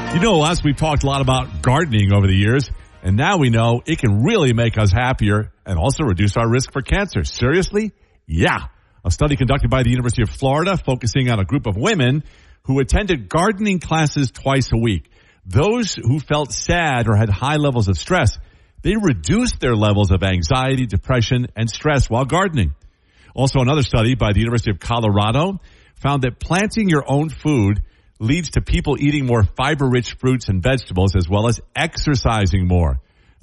You know, us, we've talked a lot about gardening over the years, and now we know it can really make us happier and also reduce our risk for cancer. Seriously? Yeah. A study conducted by the University of Florida focusing on a group of women who attended gardening classes twice a week. Those who felt sad or had high levels of stress, they reduced their levels of anxiety, depression, and stress while gardening. Also, another study by the University of Colorado found that planting your own food leads to people eating more fiber-rich fruits and vegetables as well as exercising more.